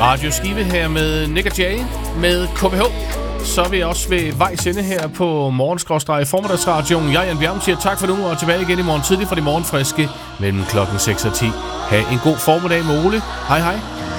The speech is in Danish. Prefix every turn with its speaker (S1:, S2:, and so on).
S1: Radio Skive her med Nick og Jay med KBH. Så er vi også ved vejs ende her på morgenskråstreg-formiddagsradioen. Jeg, Jan Bjerm, siger tak for nu og tilbage igen i morgen tidlig for de morgenfriske mellem klokken 6 og 10. Ha' en god formiddag med Ole. Hej hej.